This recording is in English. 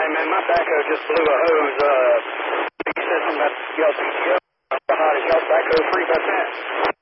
Hey, man, my backhoe just blew a hose. He said something about y'all's PTO. How hot is y'all's backhoe free by that?